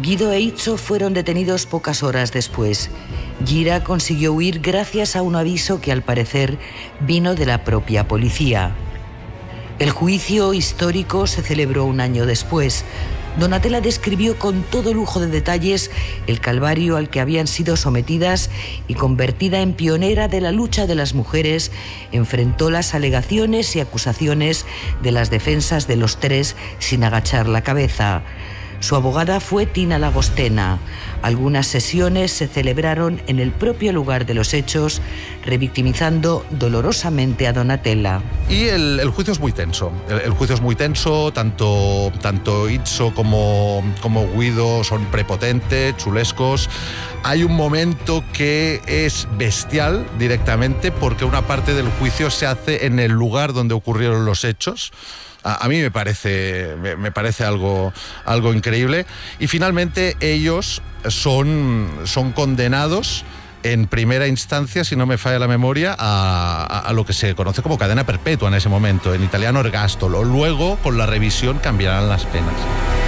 Guido e Itzo fueron detenidos pocas horas después. Gira consiguió huir gracias a un aviso que al parecer vino de la propia policía. El juicio histórico se celebró un año después. Donatella describió con todo lujo de detalles el calvario al que habían sido sometidas y, convertida en pionera de la lucha de las mujeres, enfrentó las alegaciones y acusaciones de las defensas de los tres sin agachar la cabeza. Su abogada fue Tina Lagostena. Algunas sesiones se celebraron en el propio lugar de los hechos, revictimizando dolorosamente a Donatella. Y el juicio es muy tenso. El juicio es muy tenso, tanto Itzo como Guido son prepotentes, chulescos. Hay un momento que es bestial directamente porque una parte del juicio se hace en el lugar donde ocurrieron los hechos. A mí me parece algo increíble. Y finalmente ellos son condenados en primera instancia, si no me falla la memoria, a lo que se conoce como cadena perpetua en ese momento, en italiano ergastolo. Luego, con la revisión, cambiarán las penas.